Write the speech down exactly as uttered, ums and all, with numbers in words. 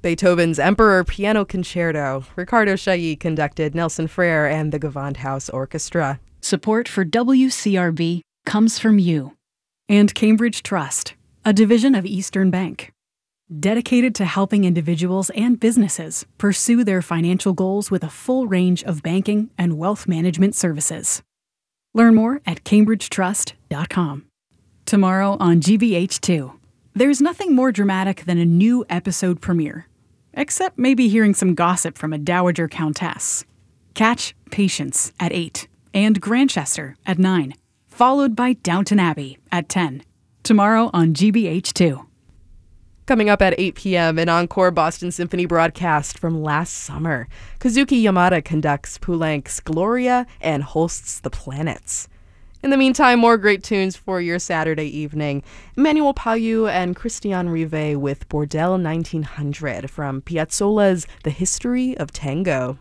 Beethoven's Emperor Piano Concerto. Ricardo Chailly conducted Nelson Frere and the Gewandhaus Orchestra. Support for W C R B comes from you. And Cambridge Trust, a division of Eastern Bank, dedicated to helping individuals and businesses pursue their financial goals with a full range of banking and wealth management services. Learn more at cambridge trust dot com. Tomorrow on G B H two, there's nothing more dramatic than a new episode premiere, except maybe hearing some gossip from a dowager countess. Catch Patience at eight and Grantchester at nine, followed by Downton Abbey at ten. Tomorrow on G B H two. Coming up at eight p.m., an encore Boston Symphony broadcast from last summer. Kazuki Yamada conducts Poulenc's Gloria and Holst's The Planets. In the meantime, more great tunes for your Saturday evening. Emmanuel Payu and Christian Rive with Bordel nineteen hundred from Piazzolla's The History of Tango.